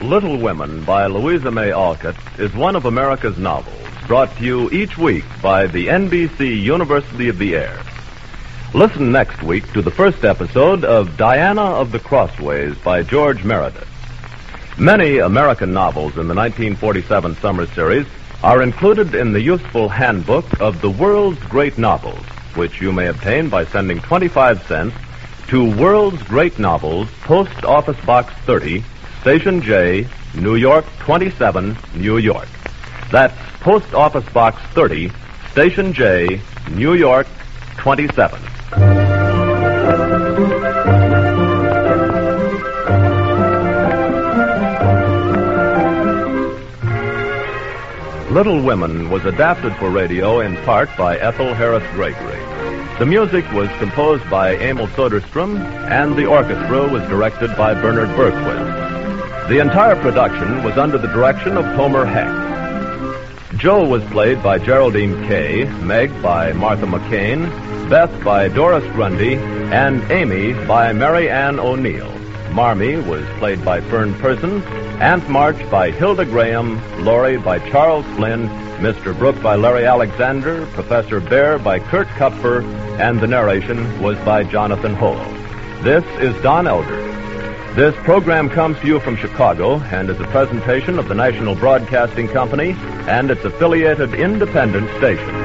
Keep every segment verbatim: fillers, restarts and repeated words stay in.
Little Women by Louisa May Alcott is one of America's novels, brought to you each week by the N B C University of the Air. Listen next week to the first episode of Diana of the Crossways by George Meredith. Many American novels in the nineteen forty-seven summer series are included in the useful handbook of the World's Great Novels, which you may obtain by sending twenty-five cents to World's Great Novels, Post Office Box thirty, Station J, New York twenty-seven, New York. That's Post Office Box thirty, Station J, New York twenty-seven. Little Women was adapted for radio in part by Ethel Harris Gregory. The music was composed by Emil Soderstrom, and the orchestra was directed by Bernard Bergquist. The entire production was under the direction of Homer Heck. Joe was played by Geraldine Kay, Meg by Martha McCain, Beth by Doris Grundy, and Amy by Mary Ann O'Neill. Marmee was played by Fern Person, Aunt March by Hilda Graham, Laurie by Charles Flynn, Mister Brooke by Larry Alexander, Professor Bear by Kurt Kupfer, and the narration was by Jonathan Hull. This is Don Elder. This program comes to you from Chicago and is a presentation of the National Broadcasting Company and its affiliated independent stations.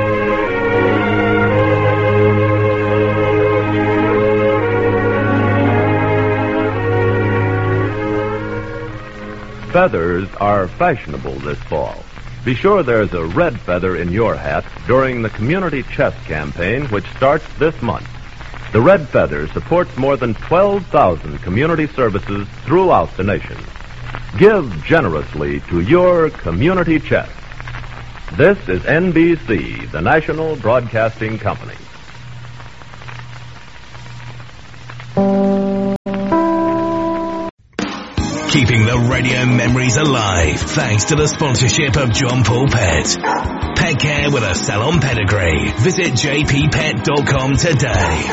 Feathers are fashionable this fall. Be sure there's a red feather in your hat during the Community Chest campaign, which starts this month. The Red Feather supports more than twelve thousand community services throughout the nation. Give generously to your Community Chest. This is N B C, the National Broadcasting Company. Keeping the radio memories alive thanks to the sponsorship of John Paul Pet. Pet care with a salon pedigree. Visit j p pet dot com today.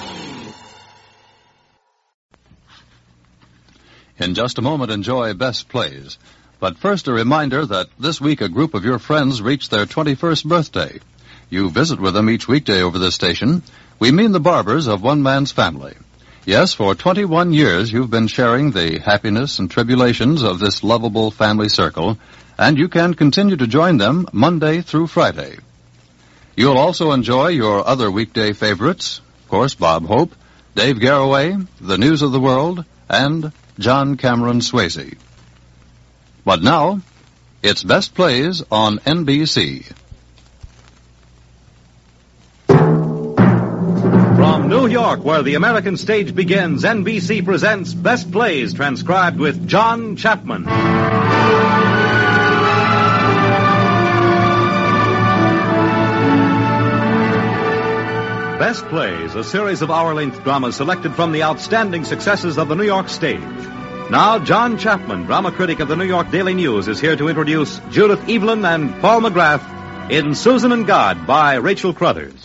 In just a moment, enjoy Best Plays. But first, a reminder that this week a group of your friends reached their twenty-first birthday. You visit with them each weekday over this station. We mean the Barbers of One Man's Family. Yes, for twenty-one years you've been sharing the happiness and tribulations of this lovable family circle, and you can continue to join them Monday through Friday. You'll also enjoy your other weekday favorites, of course, Bob Hope, Dave Garroway, The News of the World, and John Cameron Swayze. But now, it's Best Plays on N B C. From New York, where the American stage begins, N B C presents Best Plays, transcribed with John Chapman. Best Plays, a series of hour-length dramas selected from the outstanding successes of the New York stage. Now, John Chapman, drama critic of the New York Daily News, is here to introduce Judith Evelyn and Paul McGrath in Susan and God by Rachel Crothers.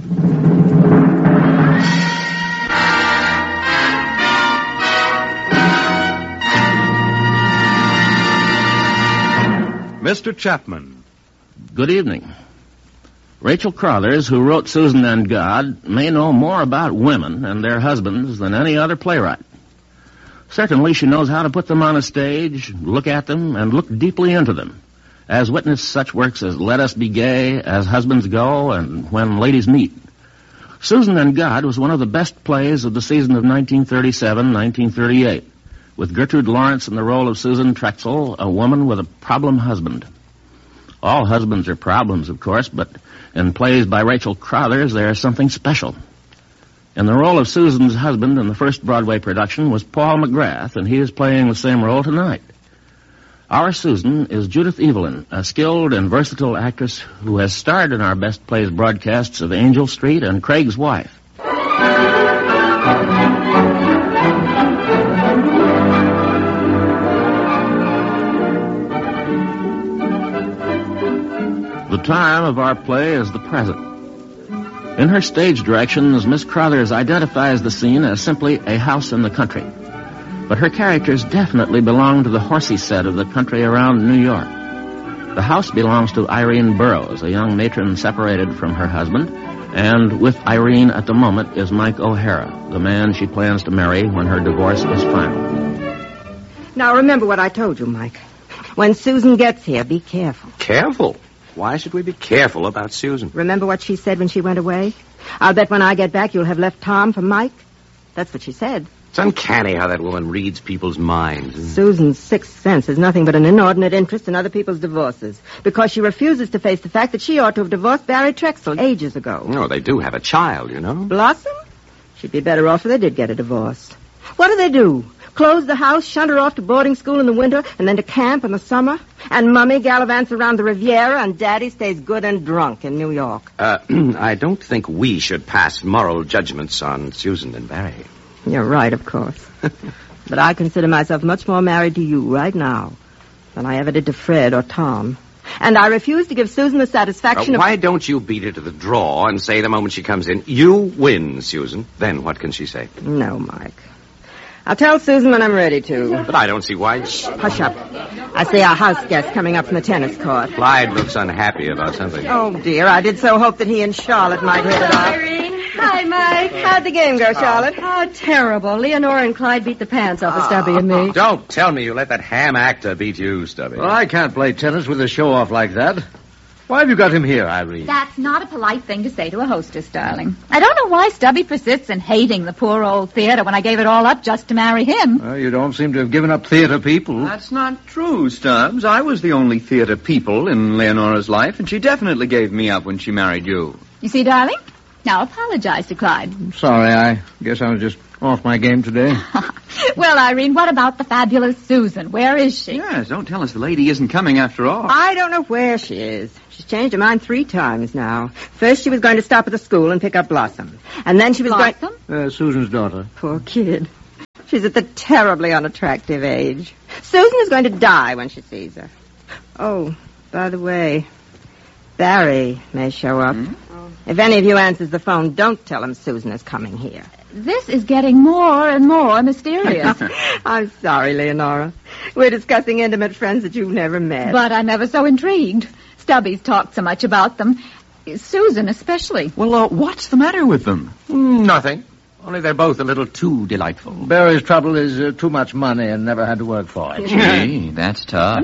Mister Chapman. Good evening. Rachel Crothers, who wrote Susan and God, may know more about women and their husbands than any other playwright. Certainly she knows how to put them on a stage, look at them, and look deeply into them, as witness such works as Let Us Be Gay, As Husbands Go, and When Ladies Meet. Susan and God was one of the best plays of the season of nineteen thirty-seven nineteen thirty-eight. With Gertrude Lawrence in the role of Susan Trexel, a woman with a problem husband. All husbands are problems, of course, but in plays by Rachel Crothers, there is something special. In the role of Susan's husband in the first Broadway production was Paul McGrath, and he is playing the same role tonight. Our Susan is Judith Evelyn, a skilled and versatile actress who has starred in our Best Plays broadcasts of Angel Street and Craig's Wife. The time of our play is the present. In her stage directions, Miss Crothers identifies the scene as simply a house in the country. but her characters definitely belong to the horsey set of the country around New York. The house belongs to Irene Burroughs, a young matron separated from her husband, and with Irene at the moment is Mike O'Hara, the man she plans to marry when her divorce is final. Now, remember what I told you, Mike. When Susan gets here, be careful. Careful? Why should we be careful about Susan? Remember what she said when she went away? I'll bet when I get back you'll have left Tom for Mike. That's what she said. It's uncanny how that woman reads people's minds. Susan's sixth sense is nothing but an inordinate interest in other people's divorces, because she refuses to face the fact that she ought to have divorced Barry Trexel ages ago. No, they do have a child, you know. Blossom? She'd be better off if they did get a divorce. What do they do? Close the house, shunt her off to boarding school in the winter, and then to camp in the summer? And Mummy gallivants around the Riviera, and Daddy stays good and drunk in New York. Uh, I don't think we should pass moral judgments on Susan and Barry. You're right, of course. But I consider myself much more married to you right now than I ever did to Fred or Tom. And I refuse to give Susan the satisfaction uh, of... Why don't you beat her to the draw and say the moment she comes in, you win, Susan? Then what can she say? No, Mike. I'll tell Susan when I'm ready to. But I don't see why... Hush up. I see our house guest coming up from the tennis court. Clyde looks unhappy about something. Oh, dear. I did so hope that he and Charlotte might hit it off. Irene. Hi, Mike. How'd the game go, Charlotte? Oh, terrible. Leonora and Clyde beat the pants off of Stubby and me. Don't tell me you let that ham actor beat you, Stubby. Well, I can't play tennis with a show-off like that. Why have you got him here, Irene? That's not a polite thing to say to a hostess, darling. I don't know why Stubby persists in hating the poor old theater when I gave it all up just to marry him. Well, you don't seem to have given up theater people. That's not true, Stubbs. I was the only theater people in Leonora's life, and she definitely gave me up when she married you. You see, darling? Now apologize to Clyde. I'm sorry, I guess I was just off my game today. Well, Irene, what about the fabulous Susan? Where is she? Yes, don't tell us the lady isn't coming after all. I don't know where she is. She's changed her mind three times now. First, she was going to stop at the school and pick up Blossom. And then she was Blossom? going... Uh, Susan's daughter. Poor kid. She's at the terribly unattractive age. Susan is going to die when she sees her. Oh, by the way, Barry may show up. Hmm? If any of you answers the phone, don't tell him Susan is coming here. This is getting more and more mysterious. I'm sorry, Leonora. We're discussing intimate friends that you've never met. But I'm ever so intrigued. Stubby's talked so much about them. Susan especially. Well, uh, what's the matter with them? Mm, nothing. Only they're both a little too delightful. Barry's trouble is uh, too much money and never had to work for it. Gee, that's tough.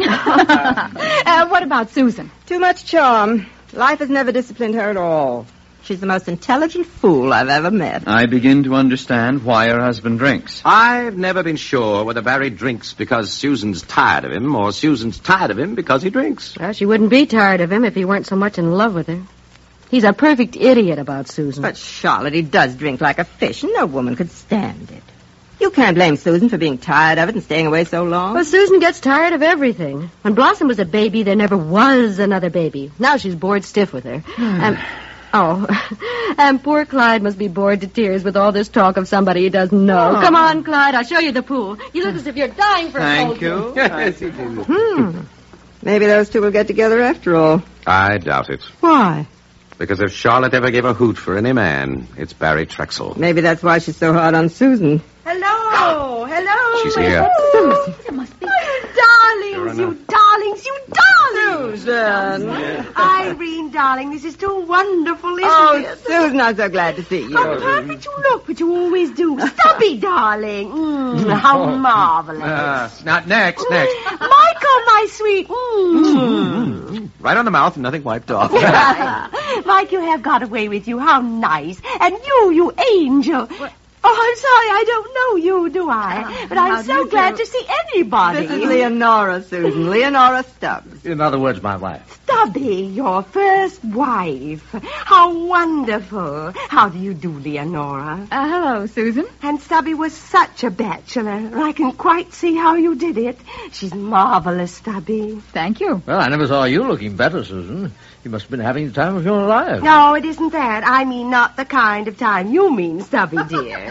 uh, what about Susan? Too much charm. Life has never disciplined her at all. She's the most intelligent fool I've ever met. I begin to understand why her husband drinks. I've never been sure whether Barry drinks because Susan's tired of him or Susan's tired of him because he drinks. Well, she wouldn't be tired of him if he weren't so much in love with her. He's a perfect idiot about Susan. But, Charlotte, he does drink like a fish, and no woman could stand it. You can't blame Susan for being tired of it and staying away so long. Well, Susan gets tired of everything. When Blossom was a baby, there never was another baby. Now she's bored stiff with her. um, oh, and poor Clyde must be bored to tears with all this talk of somebody he doesn't know. Oh. Come on, Clyde, I'll show you the pool. You look as if you're dying for a cold. Thank you. Yes, you do. Hmm. Maybe those two will get together after all. I doubt it. Why? Because if Charlotte ever gave a hoot for any man, it's Barry Trexel. Maybe that's why she's so hard on Susan. Hello, hello. She's here. It must be. Darlings, you darlings, you darlings. Susan. Irene, darling, this is too wonderful, isn't Oh, it? Susan, I'm so glad to see you. How perfect you look, but you always do. Stubby, darling. Mm, how marvelous. Uh, not next, next. Michael, my sweet. Mm. Right on the mouth and nothing wiped off. Mike, you have got away with you. How nice. And you, you angel. What? Oh, I'm sorry, I don't know you, do I? But I'm so glad to see anybody. This is Leonora, Susan. Leonora Stubbs. In other words, my wife. Stubby, your first wife. How wonderful. How do you do, Leonora? Uh, hello, Susan. And Stubby was such a bachelor. I can quite see how you did it. She's marvelous, Stubby. Thank you. Well, I never saw you looking better, Susan. You must have been having the time of your life. No, it isn't that. I mean not the kind of time you mean, Stubby, dear.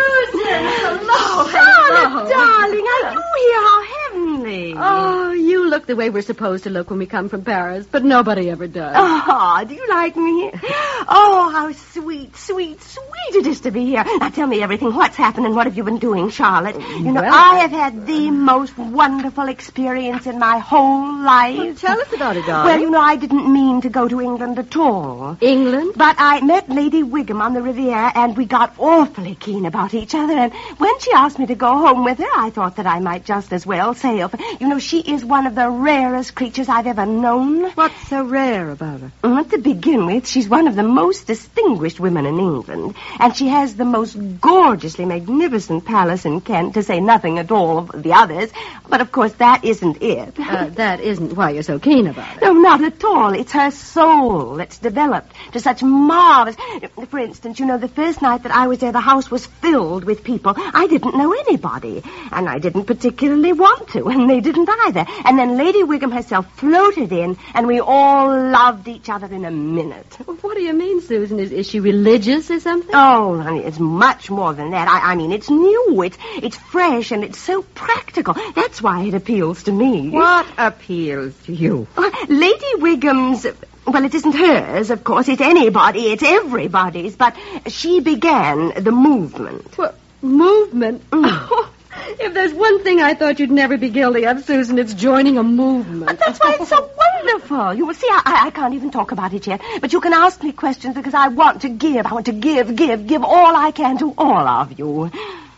Susan! Hello! Charlotte, darling, are you here? How heavenly. Oh, you look look the way we're supposed to look when we come from Paris, but nobody ever does. Oh, do you like me? Oh, how sweet, sweet, sweet it is to be here. Now, tell me everything. What's happened and what have you been doing, Charlotte? You know, Well, I have had the most wonderful experience in my whole life. Well, tell us about it, darling. Well, you know, I didn't mean to go to England at all. England? But I met Lady Wigham on the Riviera, and we got awfully keen about each other. And when she asked me to go home with her, I thought that I might just as well sail. You know, she is one of the rarest creatures I've ever known. What's so rare about her? Well, to begin with, she's one of the most distinguished women in England. And she has the most gorgeously magnificent palace in Kent, to say nothing at all of the others. But, of course, that isn't it. Uh, that isn't why you're so keen about it. No, not at all. It's her soul that's developed to such marvelous... For instance, you know, the first night that I was there, the house was filled with people. I didn't know anybody, and I didn't particularly want to, and they didn't either. And then Lady Wigham herself floated in, and we all loved each other in a minute. What do you mean, Susan? Is, is she religious or something? Oh, honey, it's much more than that. I, I mean, it's new, it's, it's fresh, and it's so practical. That's why it appeals to me. What appeals to you? Uh, Lady Wigham's... Well, it isn't hers, of course. It's anybody. It's everybody's. But she began the movement. Well, movement? Mm. If there's one thing I thought you'd never be guilty of, Susan, it's joining a movement. But that's why it's so wonderful. You will see, I, I can't even talk about it yet. But you can ask me questions because I want to give. I want to give, give, give all I can to all of you.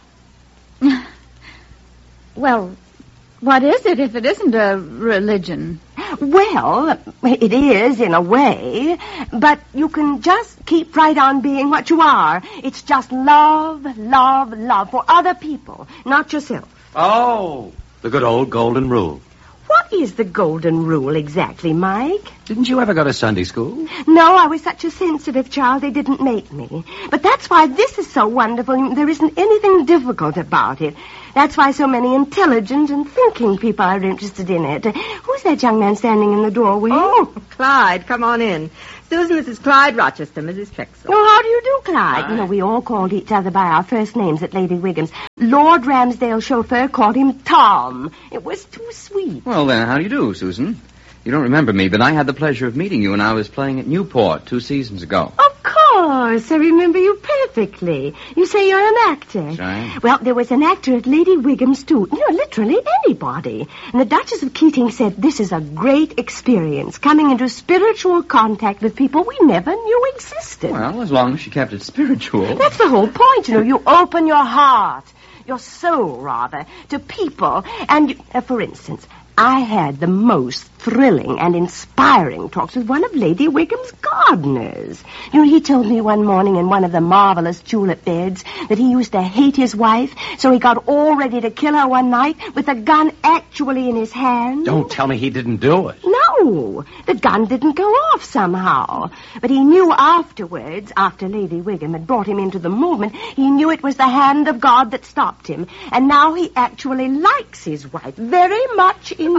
Well, what is it if it isn't a religion? Well, it is in a way, but you can just keep right on being what you are. It's just love, love, love for other people, not yourself. Oh, the good old golden rule. What is the golden rule exactly, Mike? Didn't you ever go to Sunday school? No, I was such a sensitive child, they didn't make me. But that's why this is so wonderful. There isn't anything difficult about it. That's why so many intelligent and thinking people are interested in it. Who's that young man standing in the doorway? Oh, Clyde, come on in. Susan, this is Clyde Rochester, Missus Trexel. Oh, how do you do, Clyde? Hi. You know, we all called each other by our first names at Lady Wigham's. Lord Ramsdale's chauffeur called him Tom. It was too sweet. Well, then, how do you do, Susan? You don't remember me, but I had the pleasure of meeting you when I was playing at Newport two seasons ago. Of course, I remember you perfectly. You say you're an actor. That's right. Well, there was an actor at Lady Wigham's, too. You know, literally anybody. And the Duchess of Keating said this is a great experience, coming into spiritual contact with people we never knew existed. Well, as long as she kept it spiritual. That's the whole point, you know. You open your heart, your soul, rather, to people. And, you, uh, for instance... I had the most thrilling and inspiring talks with one of Lady Wigham's gardeners. You know, he told me one morning in one of the marvelous tulip beds that he used to hate his wife, so he got all ready to kill her one night with a gun actually in his hand. Don't tell me he didn't do it. No, the gun didn't go off somehow. But he knew afterwards, after Lady Wigham had brought him into the movement, he knew it was the hand of God that stopped him. And now he actually likes his wife very much indeed.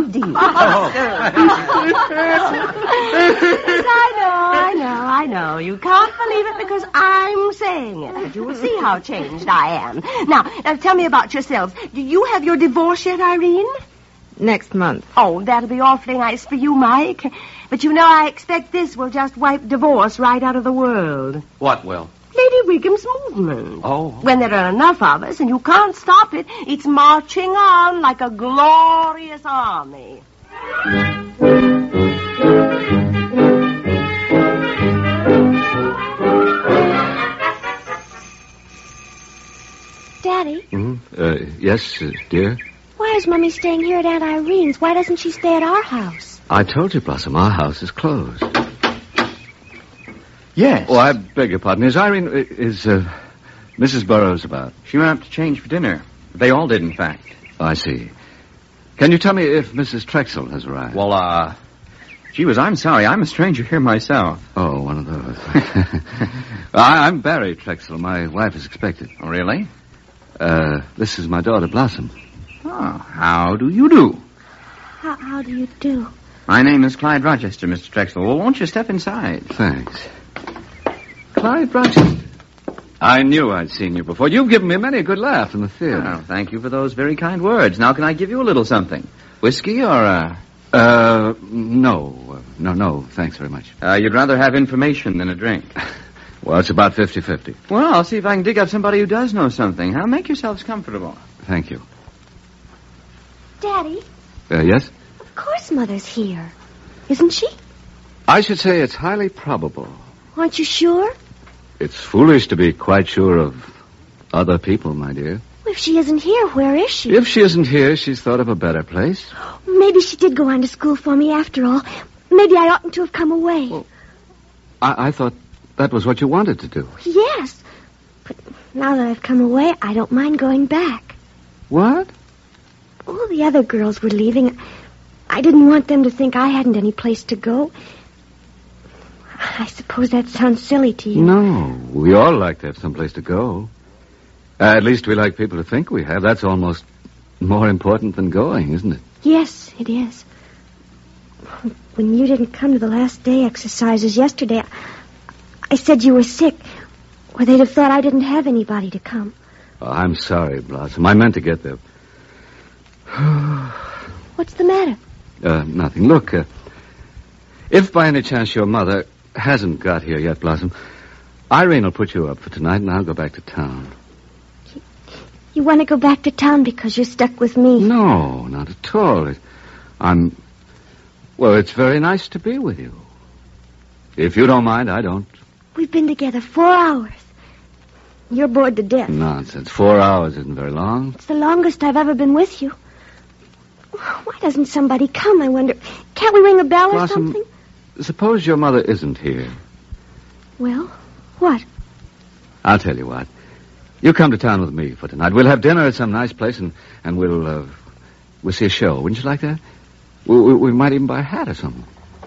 Yes, I know, I know, I know. You can't believe it because I'm saying it. But you will see how changed I am. Now, now tell me about yourselves. Do you have your divorce yet, Irene? Next month. Oh, that'll be awfully nice for you, Mike. But you know, I expect this will just wipe divorce right out of the world. What will? Lady Wigham's movement. Oh. When there are enough of us and you can't stop it, it's marching on like a glorious army. Daddy? Mm, uh, yes, uh, dear? Why is Mummy staying here at Aunt Irene's? Why doesn't she stay at our house? I told you, Blossom, our house is closed. Yes. Oh, I beg your pardon. Is Irene... Is, uh, Missus Burroughs about? She went up to change for dinner. They all did, in fact. Oh, I see. Can you tell me if Missus Trexel has arrived? Well, uh... Gee whiz, I'm sorry. I'm a stranger here myself. Oh, one of those. I, I'm Barry Trexel. My wife is expected. Oh, really? Uh, this is my daughter, Blossom. Oh, how do you do? How, how do you do? My name is Clyde Rochester, Mister Trexel. Well, won't you step inside? Thanks. Clyde Rochester. I knew I'd seen you before. You've given me many a good laugh in the theater. Oh, thank you for those very kind words. Now, can I give you a little something? Whiskey or, uh, Uh, no. Uh, no, no. Thanks very much. Uh, you'd rather have information than a drink. Well, it's about fifty-fifty. Well, I'll see if I can dig up somebody who does know something. Huh? Make yourselves comfortable. Thank you. Daddy, Uh, yes? of course Mother's here. Isn't she? I should say it's highly probable. Aren't you sure? It's foolish to be quite sure of other people, my dear. If she isn't here, where is she? If she isn't here, she's thought of a better place. Maybe she did go on to school for me after all. Maybe I oughtn't to have come away. Well, I, I thought that was what you wanted to do. Yes. But now that I've come away, I don't mind going back. What? All the other girls were leaving. I didn't want them to think I hadn't any place to go. I suppose that sounds silly to you. No, we all like to have someplace to go. Uh, at least we like people to think we have. That's almost more important than going, isn't it? Yes, it is. When you didn't come to the last day exercises yesterday, I said you were sick, or they'd have thought I didn't have anybody to come. Oh, I'm sorry, Blossom. I meant to get there. What's the matter? Uh, nothing. Look, uh, if by any chance your mother hasn't got here yet, Blossom, Irene will put you up for tonight, and I'll go back to town. You, you want to go back to town because you're stuck with me? No, not at all. It, I'm... Well, it's very nice to be with you. If you don't mind, I don't. We've been together four hours. You're bored to death. Nonsense. Four hours isn't very long. It's the longest I've ever been with you. Why doesn't somebody come, I wonder? Can't we ring a bell Blossom, or something? Suppose your mother isn't here. Well, what? I'll tell you what. You come to town with me for tonight. We'll have dinner at some nice place, and, and we'll, uh, we'll see a show. Wouldn't you like that? We, we, we might even buy a hat or something.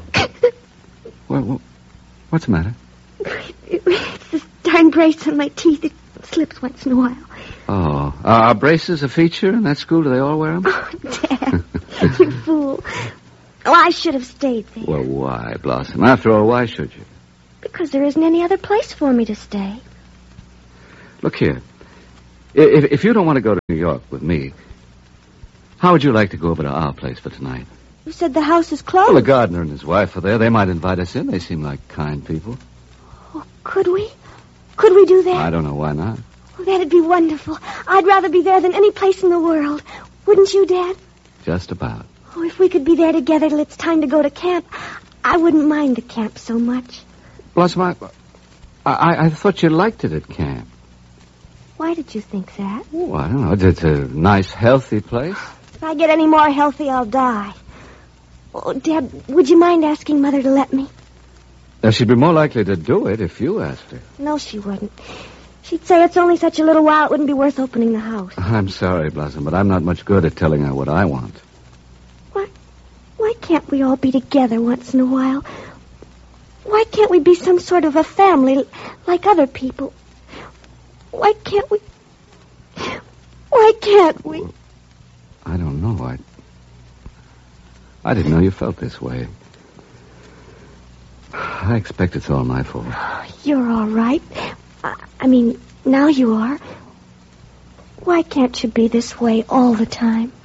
well, well, what's the matter? It's this darn brace on my teeth. It slips once in a while. Oh, are braces a feature in that school? Do they all wear them? Oh, Dad, you fool. Oh, I should have stayed there. Well, why, Blossom? After all, why should you? Because there isn't any other place for me to stay. Look here. If, if you don't want to go to New York with me, how would you like to go over to our place for tonight? You said the house is closed. Well, the gardener and his wife are there. They might invite us in. They seem like kind people. Oh, could we? Could we do that? I don't know why not. Oh, that'd be wonderful. I'd rather be there than any place in the world. Wouldn't you, Dad? Just about. Oh, if we could be there together till it's time to go to camp, I wouldn't mind the camp so much. Blossom, I, I, I thought you liked it at camp. Why did you think that? Oh, I don't know. It's a nice, healthy place. If I get any more healthy, I'll die. Oh, Dad, would you mind asking Mother to let me? Now, she'd be more likely to do it if you asked her. No, she wouldn't. She'd say it's only such a little while, it wouldn't be worth opening the house. I'm sorry, Blossom, but I'm not much good at telling her what I want. Why, why can't we all be together once in a while? Why can't we be some sort of a family like other people? Why can't we... Why can't we... I don't know. I... I didn't know you felt this way. I expect it's all my fault. You're all right. I, I mean, now you are. Why can't you be this way all the time?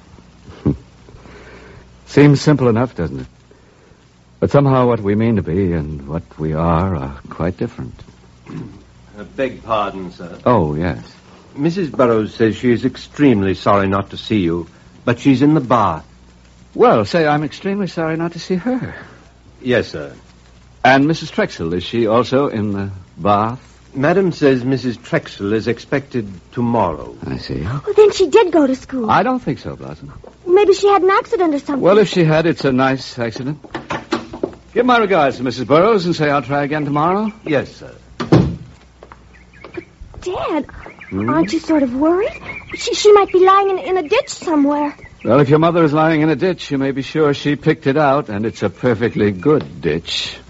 Seems simple enough, doesn't it? But somehow what we mean to be and what we are are quite different. I beg pardon, sir. Oh, yes. Missus Burroughs says she is extremely sorry not to see you, but she's in the bath. Well, say I'm extremely sorry not to see her. Yes, sir. And Missus Trexel, is she also in the bath? Madam says Missus Trexel is expected tomorrow. I see. Well, then she did go to school. I don't think so, Blossom. Maybe she had an accident or something. Well, if she had, it's a nice accident. Give my regards to Missus Burroughs and say I'll try again tomorrow. Yes, sir. Dad, hmm? Aren't you sort of worried? She, she might be lying in, in a ditch somewhere. Well, if your mother is lying in a ditch, you may be sure she picked it out, and it's a perfectly good ditch.